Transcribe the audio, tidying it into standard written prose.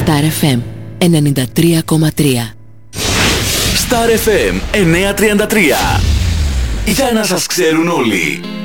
Star FM 93,3. Star FM 933. Για να σας ξέρουν όλοι.